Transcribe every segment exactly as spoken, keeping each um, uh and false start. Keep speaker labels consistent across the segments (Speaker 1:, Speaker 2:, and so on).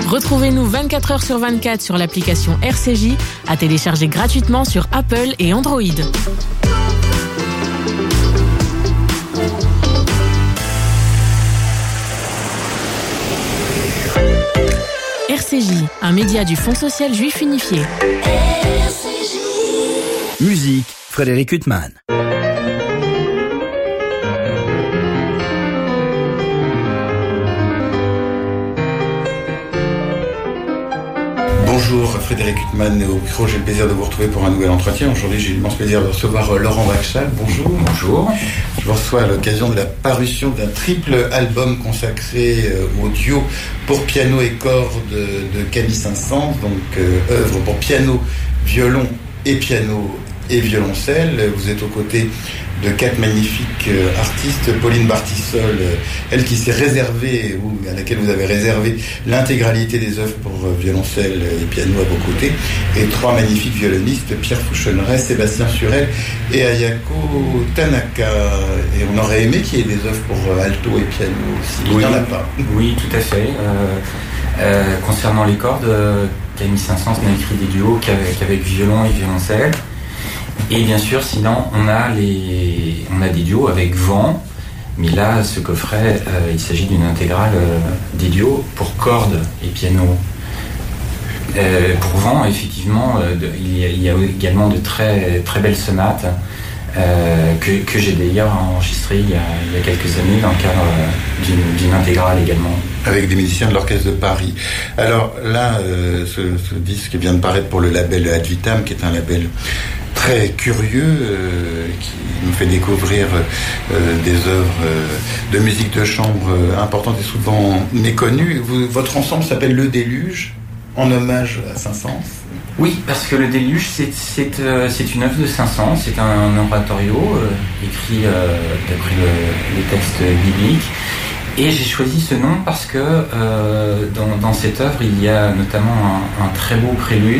Speaker 1: Retrouvez-nous vingt-quatre heures sur vingt-quatre sur l'application R C J, à télécharger gratuitement sur Apple et Android. R C J, un média du Fonds social juif unifié.
Speaker 2: R C J.
Speaker 3: Musique, Frédéric Huttman.
Speaker 4: Bonjour, Frédéric Huttman au micro, j'ai le plaisir de vous retrouver pour un nouvel entretien. Aujourd'hui, j'ai l'immense plaisir de recevoir Laurent Wachsal. Bonjour.
Speaker 5: Bonjour.
Speaker 4: Je vous reçois à l'occasion de la parution d'un triple album consacré au duo pour piano et cordes de, de Camille Saint-Saëns, donc euh, œuvre pour piano, violon et piano et violoncelle. Vous êtes aux côtés de quatre magnifiques euh, artistes. Pauline Bartissol, euh, elle qui s'est réservée, ou à laquelle vous avez réservé l'intégralité des œuvres pour euh, violoncelle et piano à vos côtés, et trois magnifiques violonistes, Pierre Fouchonneret, Sébastien Surel et Ayako Tanaka. Et on aurait aimé qu'il y ait des œuvres pour euh, alto et piano aussi.
Speaker 5: Oui,
Speaker 4: il n'y en a pas.
Speaker 5: Oui, tout à fait. Euh, euh, concernant les cordes, euh, Camille Saint-Saëns n'a écrit des duos qu'avec, qu'avec violon et violoncelle. Et bien sûr, sinon, on a, les, on a des duos avec vent, mais là, ce coffret, euh, il s'agit d'une intégrale euh, des duos pour cordes et piano. Euh, pour vent, effectivement, euh, de, il, y a, il y a également de très, très belles sonates euh, que, que j'ai d'ailleurs enregistrées il y, a, il y a quelques années dans le cadre euh, d'une, d'une intégrale également.
Speaker 4: Avec des musiciens de l'Orchestre de Paris. Alors là, euh, ce, ce disque vient de paraître pour le label Ad Vitam, qui est un label très curieux, euh, qui nous fait découvrir euh, des œuvres euh, de musique de chambre euh, importantes et souvent méconnues. Vous, votre ensemble s'appelle Le Déluge, en hommage à Saint-Saëns.
Speaker 5: Oui, parce que Le Déluge, c'est, c'est, euh, c'est une œuvre de Saint-Saëns, c'est un, un oratorio euh, écrit euh, d'après le, les textes bibliques. Et j'ai choisi ce nom parce que euh, dans, dans cette œuvre, il y a notamment un, un très beau prélude.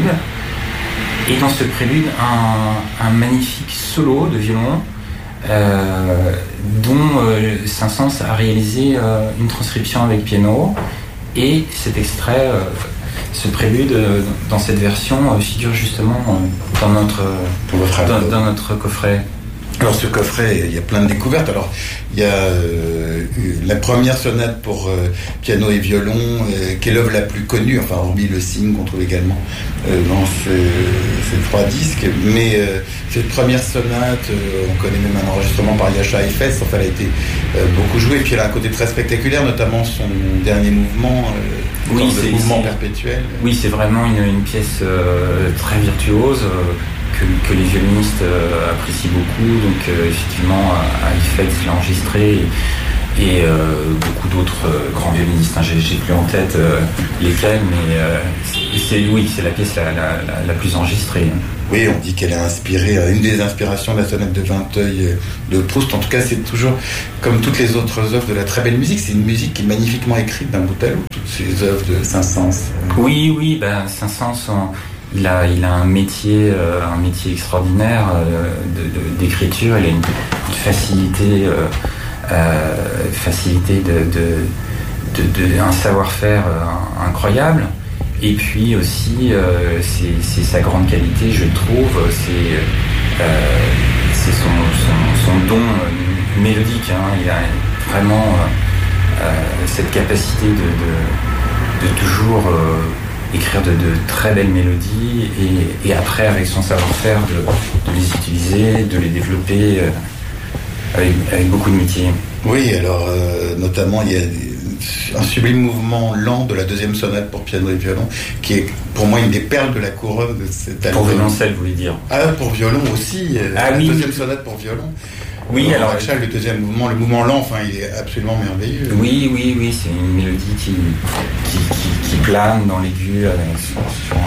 Speaker 5: Et dans ce prélude, un, un magnifique solo de violon euh, dont euh, Saint-Saëns a réalisé euh, une transcription avec piano. Et cet extrait, euh, ce prélude, euh, dans cette version, euh, figure justement euh, dans, notre, dans, dans notre coffret.
Speaker 4: Alors ce coffret, il y a plein de découvertes. Alors il y a euh, la première sonate pour euh, piano et violon, euh, qui est l'œuvre la plus connue, enfin hormis le cygne qu'on trouve également euh, dans ce, ces trois disques. Mais euh, cette première sonate, euh, on connaît même un enregistrement par Yasha Efes, enfin elle a été euh, beaucoup jouée. Et puis elle a un côté très spectaculaire, notamment son dernier mouvement, euh,
Speaker 5: oui,
Speaker 4: c'est, mouvement c'est, perpétuel.
Speaker 5: Oui, c'est vraiment une, une pièce euh, très virtuose. Euh, Que, que les violonistes euh, apprécient beaucoup, donc euh, effectivement à, à Ifex il l'a enregistré et, et euh, beaucoup d'autres euh, grands violonistes, hein, j'ai, j'ai plus en tête euh, lesquels, mais euh, c'est, c'est, oui, c'est la pièce la, la, la, la plus enregistrée.
Speaker 4: Oui, on dit qu'elle a inspiré, une des inspirations de la sonate de Vinteuil de Proust. En tout cas, c'est toujours, comme toutes les autres œuvres de la très belle musique, c'est une musique qui est magnifiquement écrite d'un bout à l'autre, toutes ces œuvres de Saint-Saëns.
Speaker 5: Oui, oui, ben Saint-Saëns, on... Il a, il a un métier, euh, un métier extraordinaire euh, de, de, d'écriture. Il a une, une facilité, euh, euh, facilité de, de, de, de un savoir-faire euh, incroyable. Et puis aussi, euh, c'est, c'est sa grande qualité, je trouve. C'est, euh, c'est son, son, son don mélodique. Hein. Il a vraiment euh, cette capacité de, de, de toujours euh, écrire de, de très belles mélodies et, et après avec son savoir-faire de, de les utiliser, de les développer euh, avec, avec beaucoup de métier.
Speaker 4: Oui, alors euh, notamment il y a un sublime mouvement lent de la deuxième sonate pour piano et violon qui est pour moi une des perles de la couronne de cet album.
Speaker 5: Pour violoncelle, vous voulez dire?
Speaker 4: Ah, pour violon aussi,
Speaker 5: ah,
Speaker 4: la
Speaker 5: oui,
Speaker 4: deuxième
Speaker 5: oui.
Speaker 4: sonate pour violon.
Speaker 5: Oui, alors, alors
Speaker 4: Charles, le deuxième mouvement, le mouvement lent, enfin, il est absolument merveilleux.
Speaker 5: Oui, oui, oui, c'est une mélodie qui, qui, qui, qui plane dans l'aigu euh, sur, sur,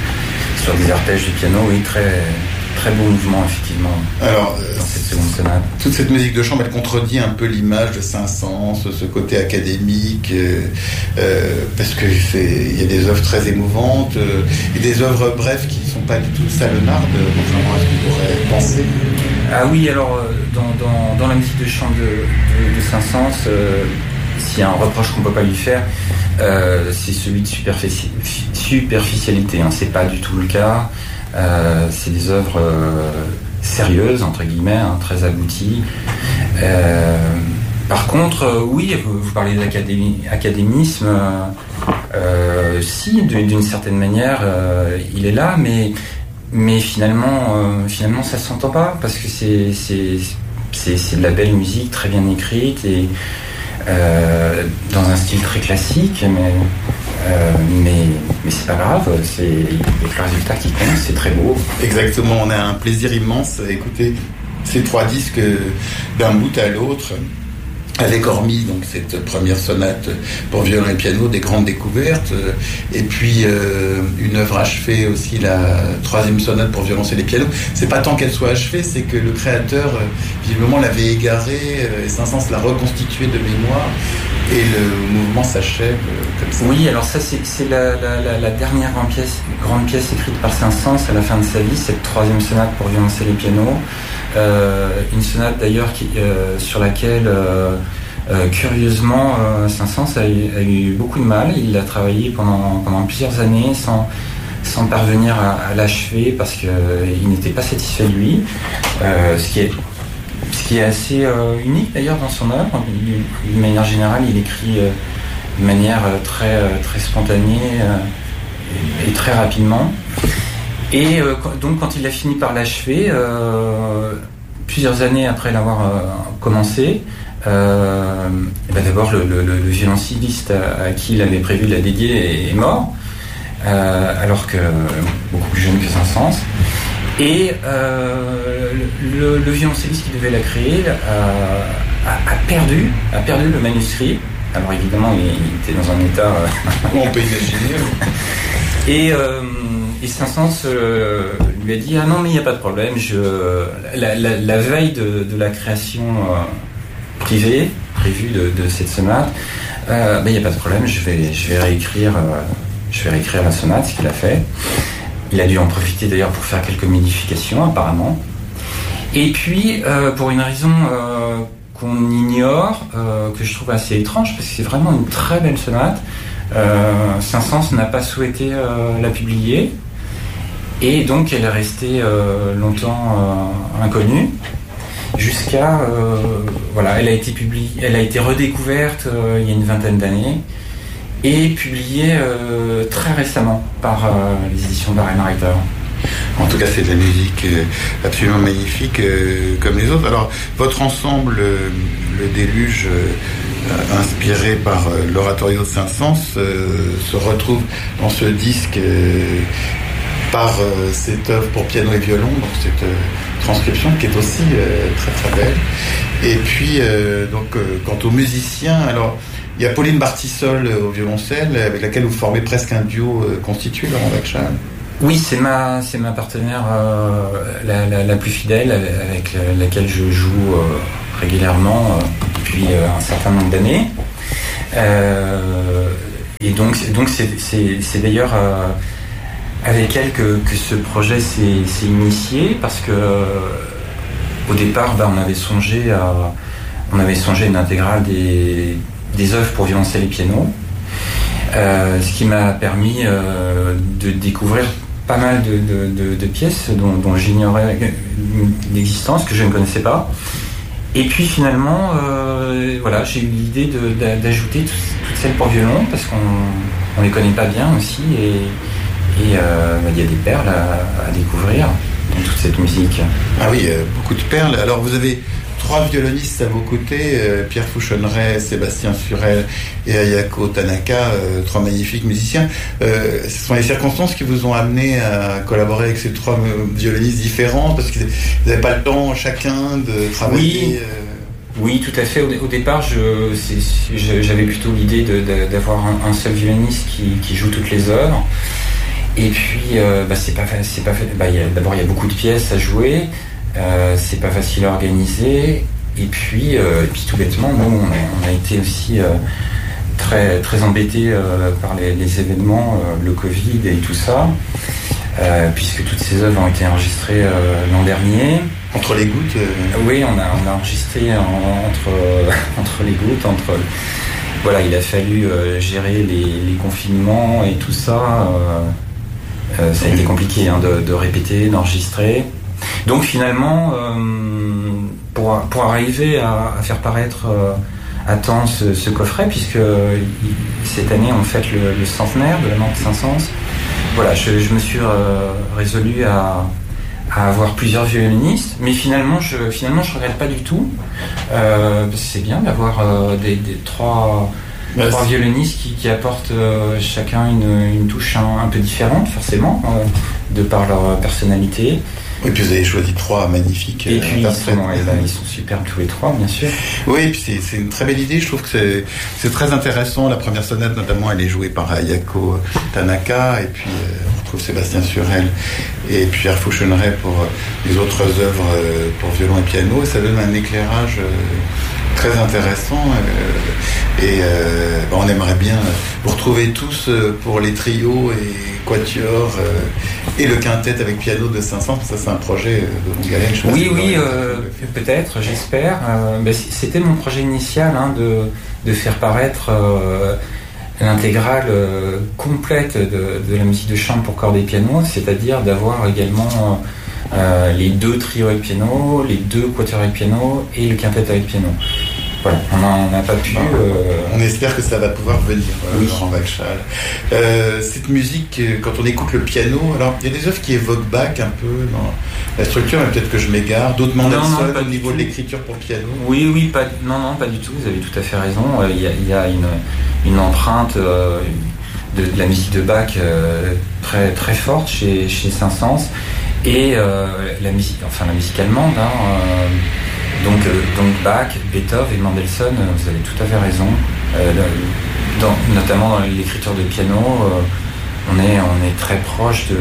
Speaker 5: un, sur des arpèges du piano. Oui, très, très beau mouvement, effectivement.
Speaker 4: Alors,
Speaker 5: dans cette seconde sonate.
Speaker 4: Toute cette musique de chambre, elle contredit un peu l'image de Saint-Saëns, ce côté académique, euh, euh, parce que c'est, il y a des œuvres très émouvantes euh, et des œuvres brèves qui ne sont pas du tout salonardes, contrairement à ce qu'on pourrait penser.
Speaker 5: Ah oui, alors dans, dans, dans la musique de chambre de, de, de Saint-Saëns, euh, s'il y a un reproche qu'on ne peut pas lui faire, euh, c'est celui de superfici- superficialité. Hein. C'est pas du tout le cas. Euh, c'est des œuvres euh, sérieuses entre guillemets, hein, très abouties. Euh, par contre, euh, oui, vous, vous parlez d'académisme. Euh, euh, si, d'une, d'une certaine manière, euh, il est là, mais mais finalement, euh, finalement, ça s'entend pas parce que c'est c'est c'est, c'est de la belle musique très bien écrite et euh, dans un style très classique, mais euh, mais mais c'est pas grave, c'est le résultat qui compte, c'est très beau.
Speaker 4: Exactement, on a un plaisir immense à écouter ces trois disques d'un bout à l'autre. Avec hormis donc cette première sonate pour violon et piano, des grandes découvertes, et puis euh, une œuvre achevée aussi, la troisième sonate pour violoncelle et piano. C'est pas tant qu'elle soit achevée, c'est que le créateur euh, visiblement l'avait égarée, euh, et Saint-Saëns l'a reconstituée de mémoire, et le mouvement s'achève euh, comme ça.
Speaker 5: Oui, alors ça c'est, c'est la, la, la, la dernière grande pièce, grande pièce écrite par Saint-Saëns à la fin de sa vie, cette troisième sonate pour violoncelle et piano. Euh, une sonate d'ailleurs qui, euh, sur laquelle euh, euh, curieusement euh, Saint-Saëns a, a eu beaucoup de mal. Il l'a travaillé pendant, pendant plusieurs années sans, sans parvenir à, à l'achever parce qu'il euh, n'était pas satisfait de lui, euh, ce qui est ce qui est assez euh, unique d'ailleurs dans son œuvre. D'une manière générale, il écrit euh, de manière euh, très, euh, très spontanée euh, et, et très rapidement. Et euh, donc quand il a fini par l'achever, euh, plusieurs années après l'avoir euh, commencé, euh, et ben d'abord le, le, le violoncelliste à, à qui il avait prévu de la dédier est, est mort, euh, alors que beaucoup plus jeune que Saint-Saëns. Et euh, le, le violoncelliste qui devait la créer a, a, a perdu, a perdu le manuscrit. Alors évidemment, il, il était dans un état. Euh,
Speaker 4: On peut imaginer.
Speaker 5: Et euh, Et Saint-Saëns euh, lui a dit « Ah non, mais il n'y a pas de problème, je, la, la, la veille de, de la création euh, privée, prévue de, de cette sonate, euh, ben, il n'y a pas de problème, je vais, je vais réécrire, euh, je vais réécrire la sonate, ce qu'il a fait. » Il a dû en profiter d'ailleurs pour faire quelques modifications, apparemment. Et puis, euh, pour une raison euh, qu'on ignore, euh, que je trouve assez étrange, parce que c'est vraiment une très belle sonate, euh, Saint-Saëns n'a pas souhaité euh, la publier. Et donc elle est restée euh, longtemps euh, inconnue jusqu'à euh, voilà, elle a été publiée, elle a été redécouverte euh, il y a une vingtaine d'années et publiée euh, très récemment par euh, les éditions Bärenreiter.
Speaker 4: En tout cas, c'est de la musique euh, absolument magnifique euh, comme les autres. Alors, votre ensemble, euh, le Déluge, euh, inspiré par euh, l'oratorio de Saint-Saëns, euh, se retrouve dans ce disque euh, par euh, cette œuvre pour piano et violon, donc cette euh, transcription qui est aussi euh, très très belle. Et puis, euh, donc, euh, quant aux musiciens, alors, il y a Pauline Bartissol euh, au violoncelle, avec laquelle vous formez presque un duo euh, constitué, Laurent Waagschal.
Speaker 5: Oui, c'est ma, c'est ma partenaire euh, la, la, la plus fidèle, avec laquelle je joue euh, régulièrement euh, depuis euh, un certain nombre d'années. Euh, et donc, donc c'est, c'est, c'est d'ailleurs euh, avec elle que, que ce projet s'est, s'est initié, parce que euh, au départ, bah, on avait songé à, on avait songé à une intégrale des, des œuvres pour violoncelle et piano, euh, ce qui m'a permis euh, de découvrir pas mal de, de, de, de pièces dont, dont j'ignorais l'existence, que je ne connaissais pas. Et puis finalement, euh, voilà, j'ai eu l'idée de, de, d'ajouter tout, toutes celles pour violon, parce qu'on ne les connaît pas bien aussi, et il euh, bah, y a des perles à, à découvrir dans toute cette musique.
Speaker 4: Ah oui, euh, beaucoup de perles. Alors vous avez trois violonistes à vos côtés, euh, Pierre Fouchonneret, Sébastien Furel et Ayako Tanaka, euh, trois magnifiques musiciens. Euh, ce sont les circonstances qui vous ont amené à collaborer avec ces trois violonistes différents, parce qu'ils n'avaient pas le temps chacun de travailler.
Speaker 5: Oui. Euh... Oui, tout à fait. Au, au départ, je, c'est, je, j'avais plutôt l'idée de, de, d'avoir un, un seul violoniste qui, qui joue toutes les œuvres. Et puis, euh, bah, c'est pas, c'est pas, bah, y a, d'abord, il y a beaucoup de pièces à jouer. Euh, c'est pas facile à organiser, et puis, euh, et puis tout bêtement, nous on a, on a été aussi euh, très, très embêtés euh, par les, les événements, euh, le Covid et tout ça, euh, puisque toutes ces œuvres ont été enregistrées euh, l'an dernier.
Speaker 4: Entre les gouttes euh...
Speaker 5: Oui, on a, on a enregistré en, entre, euh, entre les gouttes, entre voilà, il a fallu euh, gérer les, les confinements et tout ça. Euh, euh, ça a été compliqué hein, de, de répéter, d'enregistrer. Donc finalement, euh, pour, pour arriver à, à faire paraître euh, à temps ce, ce coffret, puisque euh, cette année on fête le, le centenaire de la mort de Saint-Saëns, voilà, je, je me suis euh, résolu à, à avoir plusieurs violonistes, mais finalement je finalement je regrette pas du tout. Euh, parce que c'est bien d'avoir euh, des, des trois, bah, trois violonistes qui, qui apportent euh, chacun une, une touche un, un peu différente, forcément, euh, de par leur personnalité.
Speaker 4: Et puis vous avez choisi trois magnifiques
Speaker 5: et puis ils sont, et ben, ils sont superbes tous les trois, bien sûr.
Speaker 4: Oui, et puis c'est, c'est une très belle idée. Je trouve que c'est, c'est très intéressant. La première sonate, notamment, elle est jouée par Ayako Tanaka, et puis euh, on retrouve Sébastien Surel et Pierre Fauchonneray pour euh, les autres œuvres euh, pour violon et piano. Et ça donne un éclairage euh, très intéressant. Euh, et euh, ben, on aimerait bien vous retrouver tous euh, pour les trios et quatuors euh, et le quintet avec piano de Saint-Saëns. Ça, c'est un projet de longue haleine.
Speaker 5: Oui, oui, euh, peut-être, j'espère. Euh, ben, c'était mon projet initial hein, de, de faire paraître euh, l'intégrale euh, complète de, de la musique de chambre pour cordes et piano, c'est-à-dire d'avoir également euh, les deux trios avec piano, les deux quatuors avec piano et le quintet avec piano. Voilà, on n'a pas pu. Euh...
Speaker 4: On espère que ça va pouvoir venir, voilà,
Speaker 5: oui.
Speaker 4: Laurent Wachal. Euh, cette musique, quand on écoute le piano, alors il y a des œuvres qui évoquent Bach un peu dans la structure, mais peut-être que je m'égare. D'autres Mendelssohn au niveau de l'écriture pour piano.
Speaker 5: Oui, oui, pas, non, non, pas du tout. Vous avez tout à fait raison. Il y a, il y a une, une empreinte euh, de, de la musique de Bach euh, très, très forte chez, chez Saint-Saëns et euh, la musique, enfin la musique allemande. Hein, euh, Donc, euh, donc Bach, Beethoven et Mendelssohn, vous avez tout à fait raison. Euh, dans, notamment dans l'écriture de piano, euh, on, est, on est très proche de,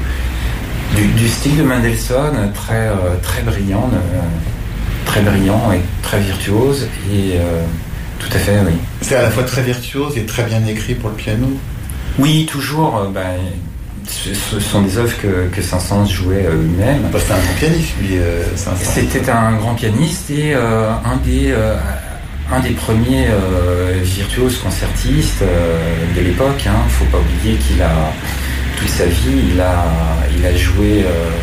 Speaker 5: du, du style de Mendelssohn, très, euh, très brillant, euh, très brillant et très virtuose. Et euh, tout à fait, oui.
Speaker 4: C'est à la fois très virtuose et très bien écrit pour le piano.
Speaker 5: Oui, toujours. Euh, ben, ce sont des œuvres que, que Saint-Saëns jouait euh, lui-même.
Speaker 4: Bah, c'était un grand pianiste, lui, euh, Saint-Saëns.
Speaker 5: C'était un grand pianiste et euh, un, des, euh, un des premiers euh, virtuoses concertistes euh, de l'époque. Il hein. ne faut pas oublier qu'il a, toute sa vie, il a, il a joué,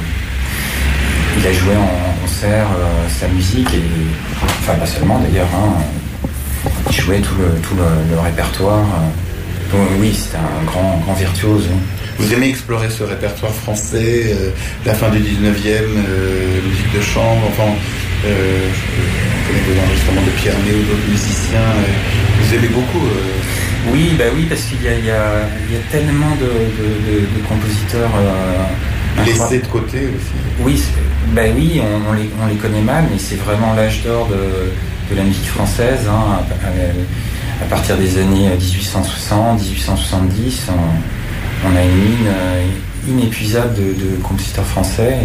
Speaker 5: euh, il a joué en concert euh, sa musique, et, enfin pas seulement d'ailleurs, hein, il jouait tout le, tout le, le répertoire. Donc oui, c'était un grand, grand virtuose. Hein.
Speaker 4: Vous aimez explorer ce répertoire français, euh, la fin du dix-neuvième, euh, musique de chambre, enfin, euh, on connaît des enregistrements de Pierre Né ou d'autres musiciens, euh, vous aimez beaucoup euh...
Speaker 5: Oui, bah oui, parce qu'il y a, il y a, il y a tellement de, de, de, de compositeurs
Speaker 4: euh, laissés de côté aussi.
Speaker 5: Oui, bah oui, on, on, les, on les connaît mal, mais c'est vraiment l'âge d'or de, de la musique française, hein, à, à partir des années dix-huit cent soixante, dix-huit cent soixante-dix, on, on a une mine euh, inépuisable de, de compositeurs français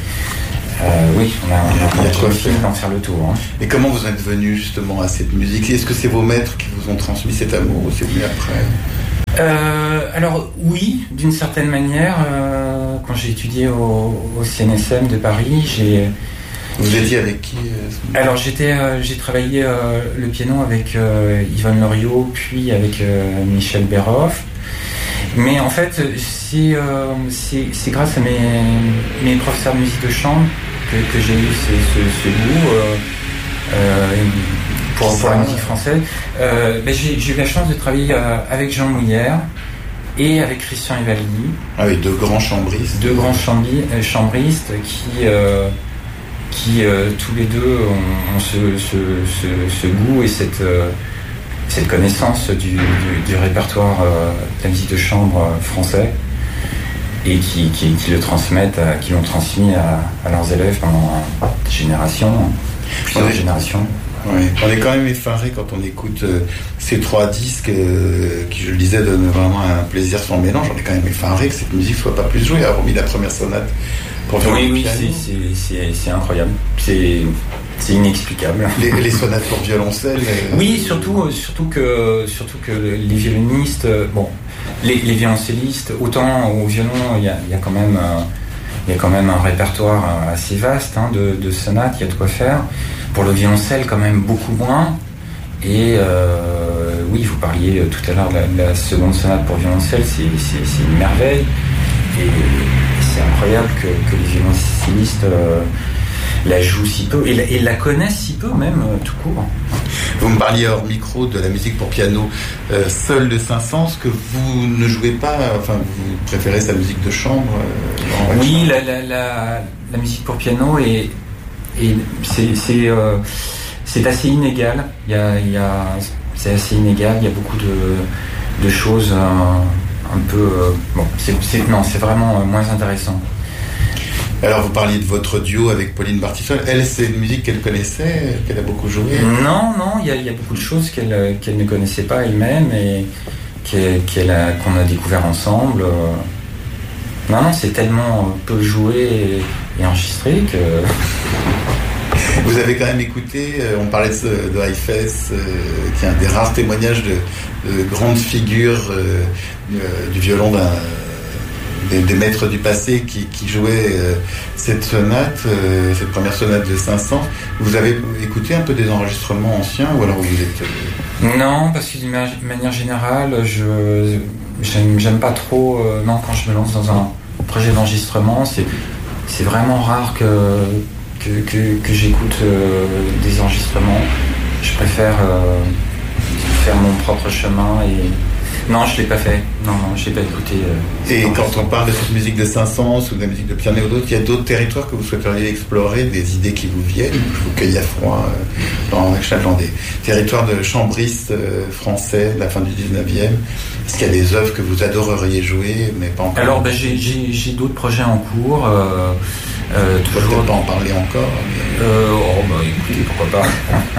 Speaker 5: et euh, oui, on a, on a, on a quoi fini d'en faire le tour. Hein.
Speaker 4: Et comment vous êtes venu justement à cette musique? Est-ce que c'est vos maîtres qui vous ont transmis cet amour ou c'est venu après?
Speaker 5: euh, Alors oui, d'une certaine manière, euh, quand j'ai étudié au, au C N S M de Paris, j'ai...
Speaker 4: Vous étiez avec qui euh,
Speaker 5: Alors j'étais, euh, j'ai travaillé euh, le piano avec euh, Yvonne Loriot, puis avec euh, Michel Béroff. Mais en fait, c'est, euh, c'est, c'est grâce à mes, mes professeurs de musique de chambre que, que j'ai eu ce, ce, ce goût euh, euh, pour, pour la musique française. Euh, ben j'ai, j'ai eu la chance de travailler euh, avec Jean Mouillère et avec Christian Evaldi.
Speaker 4: Ah oui, deux grands chambristes.
Speaker 5: Deux grands chambi, euh, chambristes qui, euh, qui euh, tous les deux ont, ont ce, ce, ce, ce goût et cette... Euh, cette connaissance du, du, du répertoire euh, de la musique de chambre euh, français et qui, qui, qui le transmettent, à, qui l'ont transmis à, à leurs élèves pendant des générations, plusieurs oui. générations.
Speaker 4: Oui. On est quand même effaré quand on écoute euh, ces trois disques euh, qui, je le disais, donnent vraiment un plaisir sans mélange. On est quand même effaré que cette musique soit pas plus jouée, hormis la première sonate. Pour
Speaker 5: oui, oui, c'est, c'est, c'est, c'est incroyable. C'est... C'est inexplicable.
Speaker 4: Les, les sonates pour violoncelle. Euh...
Speaker 5: Oui, surtout, surtout que, surtout que les violonistes, bon, les, les violoncellistes, autant au violon, il y a, il y a quand même, euh, il y a quand même un répertoire assez vaste hein, de, de sonates. Il y a de quoi faire. Pour le violoncelle, quand même beaucoup moins. Et euh, oui, vous parliez euh, tout à l'heure de la, la seconde sonate pour violoncelle, c'est, c'est, c'est une merveille. Et c'est incroyable que, que les violoncellistes euh, la jouent si peu et la, et la connaissent si peu même, euh, tout court.
Speaker 4: Vous me parliez hors micro de la musique pour piano euh, seule de Saint-Saëns, que vous ne jouez pas, enfin vous préférez sa musique de chambre euh,
Speaker 5: Oui, la, la, la, la musique pour piano est, est c'est, c'est, euh, c'est assez inégal. Il y a, il y a, c'est assez inégal. Il y a beaucoup de, de choses euh, un peu. Euh, bon, c'est, c'est, non, c'est vraiment euh, moins intéressant.
Speaker 4: Alors vous parliez de votre duo avec Pauline Bartissol. Elle, c'est une musique qu'elle connaissait, qu'elle a beaucoup joué.
Speaker 5: Non, non, il y a, il y a beaucoup de choses qu'elle, qu'elle ne connaissait pas elle-même et qu'elle, qu'elle a, qu'on a découvert ensemble. Non, non, c'est tellement peu joué et, et enregistré que...
Speaker 4: Vous avez quand même écouté, on parlait de, de Haïfès, euh, qui est un des rares témoignages de, de grandes figures euh, du violon d'un... Des, des maîtres du passé qui, qui jouaient euh, cette sonate, euh, cette première sonate de Saint-Saëns. Vous avez écouté un peu des enregistrements anciens ou alors vous êtes... Euh...
Speaker 5: Non, parce que d'une manière générale, je j'aime, j'aime pas trop... Euh, non, quand je me lance dans un projet d'enregistrement, c'est, c'est vraiment rare que, que, que, que j'écoute euh, des enregistrements. Je préfère euh, faire mon propre chemin et... Non, je ne l'ai pas fait. Non, non, je ne l'ai pas écouté. Euh,
Speaker 4: Et quand on parle de cette musique de Saint-Saëns ou de la musique de piano ou d'autres, il y a d'autres territoires que vous souhaiteriez explorer, des idées qui vous viennent, je vous cueille à froid euh, dans chacun des territoires de chambristes euh, français de la fin du dix-neuvième. Est-ce qu'il y a des œuvres que vous adoreriez jouer, mais pas encore?
Speaker 5: Alors, ben, j'ai, j'ai, j'ai d'autres projets en cours. Euh, euh,
Speaker 4: toujours... Vous ne pouvez pas en parler encore mais...
Speaker 5: euh, Oh, bah écoutez, pourquoi pas.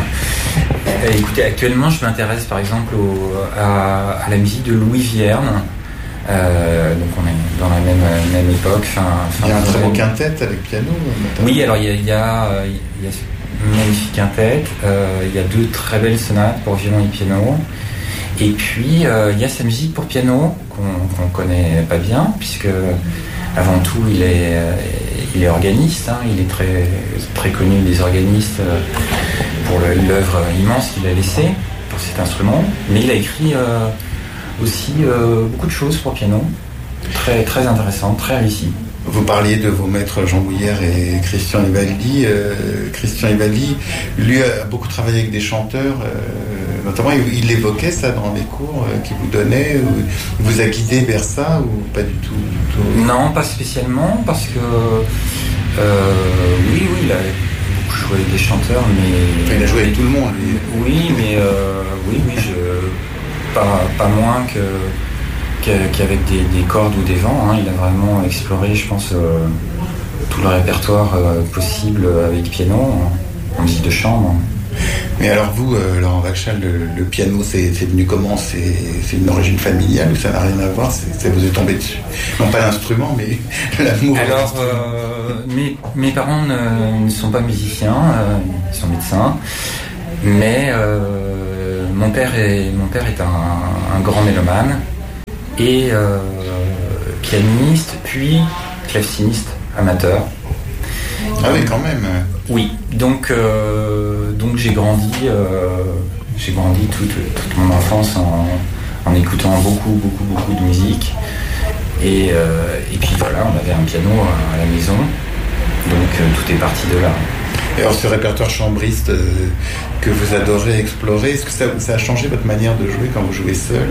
Speaker 5: Écoutez, actuellement, je m'intéresse par exemple au, à, à la musique de Louis Vierne. Euh, donc on est dans la même, même époque. Fin, fin
Speaker 4: il y a un très beau quintet avec piano. Notamment.
Speaker 5: Oui, alors il y a, il y a, il y a une magnifique quintet. Euh, il y a deux très belles sonates pour violon et piano. Et puis euh, il y a sa musique pour piano qu'on qu'on connaît pas bien, puisque avant tout il est, il est organiste. Hein, il est très, très connu des organistes pour le, l'œuvre immense qu'il a laissée pour cet instrument. Mais il a écrit euh, aussi euh, beaucoup de choses pour piano, très, très intéressantes, très réussies.
Speaker 4: Vous parliez de vos maîtres Jean Bouillère et Christian Evaldi. Euh, Christian Evaldi, lui, a beaucoup travaillé avec des chanteurs. Euh, notamment, il, il évoquait ça dans les cours euh, qu'il vous donnait. Ou, il vous a guidé vers ça ou pas du tout, du tout?
Speaker 5: Non, pas spécialement, parce que euh, oui, oui, il a beaucoup joué avec des chanteurs, mais...
Speaker 4: Enfin, il a joué avec tout le monde, lui.
Speaker 5: Oui, mais euh, oui, oui, je, pas, pas moins que... qu'avec des, des cordes ou des vents. Hein. Il a vraiment exploré, je pense, euh, tout le répertoire euh, possible avec piano, en, en musique de chambre.
Speaker 4: Mais alors vous, euh, Laurent Wachal, le, le piano, c'est, c'est venu comment? c'est, c'est une origine familiale ou ça n'a rien à voir? c'est, Ça vous est tombé dessus? Non pas l'instrument, mais l'amour.
Speaker 5: Alors, euh, mes, mes parents ne, ne sont pas musiciens, euh, ils sont médecins, mais euh, mon père est, mon père est un, un grand mélomane. Et euh, pianiste, puis claveciniste amateur.
Speaker 4: Ah oui, quand même.
Speaker 5: Oui, donc, euh, donc j'ai grandi, euh, j'ai grandi toute, toute mon enfance en, en écoutant beaucoup, beaucoup, beaucoup de musique. Et, euh, et puis voilà, on avait un piano à la maison, donc euh, tout est parti de là.
Speaker 4: Et alors ce répertoire chambriste euh, que vous adorez explorer, est-ce que ça, ça a changé votre manière de jouer quand vous jouez seul?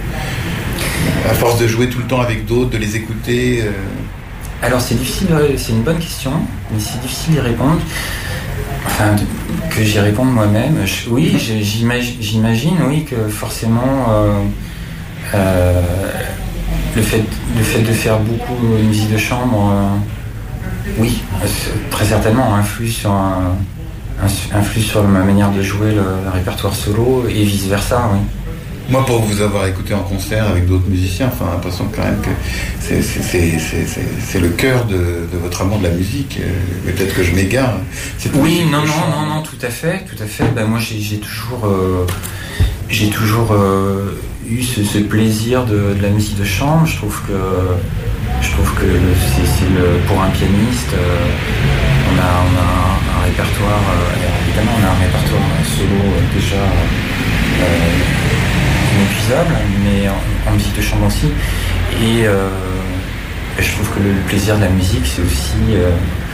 Speaker 4: À force de jouer tout le temps avec d'autres, de les écouter euh...
Speaker 5: Alors c'est difficile, c'est une bonne question, mais c'est difficile d'y répondre. Enfin, que j'y réponde moi-même. Je, oui, j'imagine, j'imagine, oui, que forcément euh, euh, le fait, le fait de faire beaucoup de musique de chambre, euh, oui, très certainement influe sur un, influe sur ma manière de jouer le, le répertoire solo et vice versa, oui.
Speaker 4: Moi, pour vous avoir écouté en concert avec d'autres musiciens, enfin, l'impression quand même que c'est, c'est, c'est, c'est, c'est, c'est le cœur de, de votre amour de la musique. Peut-être que je m'égare.
Speaker 5: C'est oui, non, non, non, non, tout à fait, tout à fait. Ben, moi, j'ai, j'ai toujours, euh, j'ai toujours euh, eu ce, ce plaisir de, de la musique de chambre. Je trouve que, je trouve que c'est, c'est le, pour un pianiste, euh, on a, on a un, un répertoire. Euh, évidemment, on a un répertoire solo euh, déjà. Euh, inépuisable, mais en, en musique de chambre aussi. Et euh, je trouve que le plaisir de la musique, c'est aussi, euh,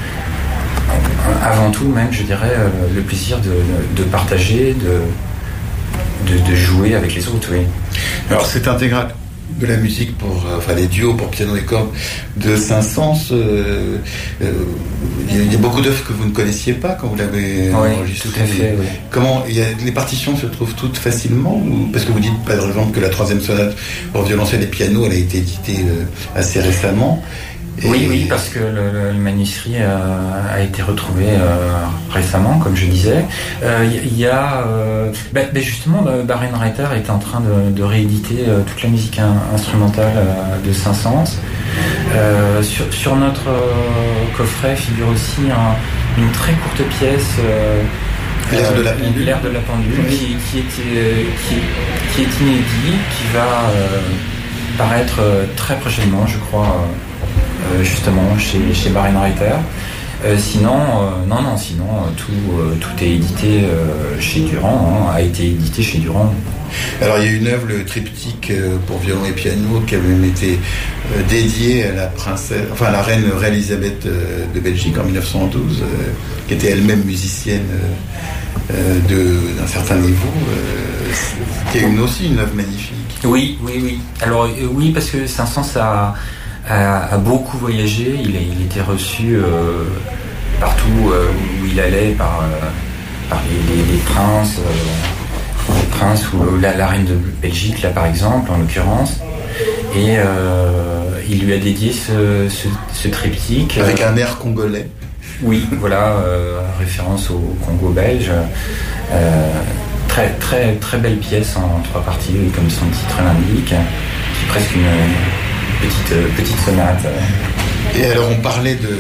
Speaker 5: avant tout même, je dirais, euh, le plaisir de, de partager, de, de, de jouer avec les autres, oui.
Speaker 4: Alors c'est intégral de la musique pour, enfin les duos pour piano et cordes de Saint-Saëns. Euh, euh, il y a beaucoup d'œuvres que vous ne connaissiez pas quand vous l'avez
Speaker 5: oui,
Speaker 4: enregistré.
Speaker 5: Tout à fait, oui.
Speaker 4: Comment il y a, les partitions se trouvent toutes facilement ou, parce que vous dites par exemple que la troisième sonate pour violoncelle et piano, elle a été éditée euh, assez récemment.
Speaker 5: Et... Oui, oui, parce que le, le manuscrit a, a été retrouvé euh, récemment, comme je disais. Il euh, y, y a, euh, ben, ben justement, Bärenreiter est en train de, de rééditer euh, toute la musique in, instrumentale euh, de Saint-Saëns. Euh, sur, sur notre euh, coffret figure aussi un, une très courte pièce. Euh,
Speaker 4: L'air de la pendule,
Speaker 5: l'air de la pendule oui. qui, qui, est, qui, qui est inédit, qui va euh, paraître euh, très prochainement, je crois. Euh, Euh, justement chez, chez Bärenreiter. Euh, sinon, euh, non, non, sinon euh, tout, euh, tout est édité euh, chez Durand, hein, a été édité chez Durand.
Speaker 4: Alors il y a une œuvre, le triptyque euh, pour violon et piano, qui a même été euh, dédié à la princesse, enfin à la reine Elisabeth euh, de Belgique en dix-neuf cent douze, euh, qui était elle-même musicienne euh, euh, de, d'un certain niveau, euh, qui est une, aussi une œuvre magnifique.
Speaker 5: Oui, oui, oui. Alors euh, oui, parce que Saint-Saëns a A, a beaucoup voyagé, il, a, il était reçu euh, partout euh, où il allait par, euh, par les, les, les princes, euh, les princes ou la, la reine de Belgique là par exemple en l'occurrence, et euh, il lui a dédié ce, ce, ce triptyque
Speaker 4: avec un air congolais.
Speaker 5: Oui, voilà, euh, référence au Congo belge. Euh, très très très belle pièce en trois parties, comme son titre l'indique, qui est presque une Petite, petite sonate.
Speaker 4: Et alors on parlait de,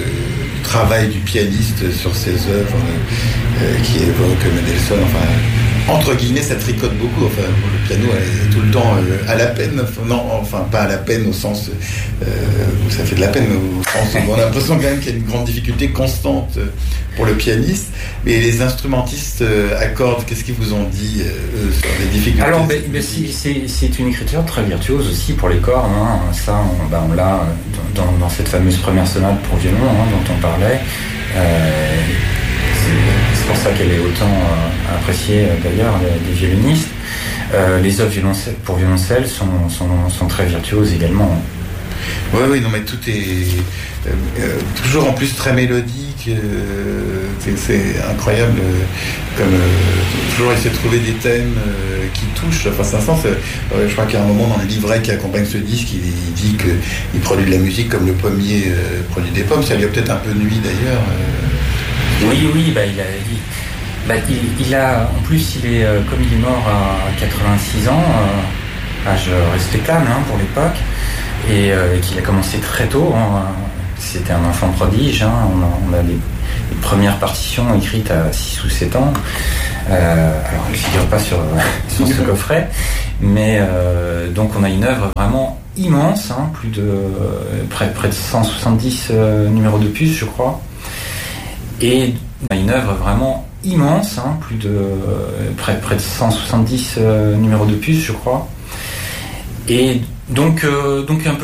Speaker 4: du travail du pianiste sur ses œuvres euh, qui évoque Mendelssohn, enfin entre guillemets ça tricote beaucoup, enfin le piano est tout le temps euh, à la peine, non enfin pas à la peine au sens euh, où ça fait de la peine, mais au sens où on a l'impression quand même qu'il y a une grande difficulté constante pour le pianiste. Mais les instrumentistes euh, à cordes, qu'est-ce qu'ils vous ont dit euh, sur les difficultés?
Speaker 5: Alors ben, ben, c'est, c'est, c'est une écriture très virtuose aussi pour les cordes, hein. Ça on, ben, on l'a dans, dans cette fameuse première sonate pour violon hein, dont on parlait. Euh, c'est, c'est pour ça qu'elle est autant euh, appréciée euh, d'ailleurs des, des violonistes. Euh, les œuvres violoncelle, pour violoncelle sont, sont, sont très virtuoses également.
Speaker 4: Oui, oui, non, mais tout est euh, euh, toujours en plus très mélodique. Euh, c'est, c'est incroyable. Euh, comme euh, toujours essayer de trouver des thèmes euh, qui touchent. Enfin, Saint-Saëns, euh, je crois qu'il y a un moment dans le livret qui accompagne ce disque, il, il dit qu'il produit de la musique comme le pommier euh, produit des pommes. Ça lui a peut-être un peu nui d'ailleurs. Euh.
Speaker 5: Oui, oui, bah il a. Il... Bah, il, il a, en plus, il est, euh, comme il est mort à quatre-vingt-six ans, euh, âge respectable hein, pour l'époque, et, euh, et qu'il a commencé très tôt. Hein, c'était un enfant prodige. Hein, on a, on a des, des premières partitions écrites à six ou sept ans. Euh, alors, elles ne figurent pas sur, sur ce coffret, mais euh, donc on a une œuvre vraiment immense, hein, plus de euh, près, près de cent soixante-dix euh, numéros de puce, je crois, et on a une œuvre vraiment immense, hein, plus de euh, près, près de cent soixante-dix euh, numéros de puce, je crois. Et donc, euh, donc un peu